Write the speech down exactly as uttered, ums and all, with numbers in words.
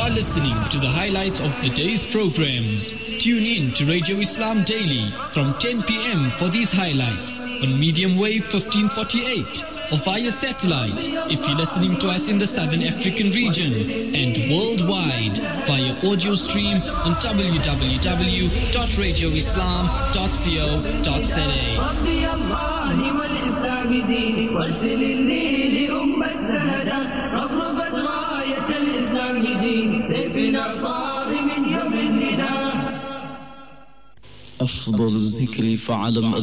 are listening to the highlights of the day's programs. Tune in to Radio Islam Daily from ten p.m. for these highlights on medium wave fifteen forty-eight or via satellite if you're listening to us in the Southern African region, and worldwide via audio stream on w w w dot radio islam dot co dot z a. أفضل الذكر فعلم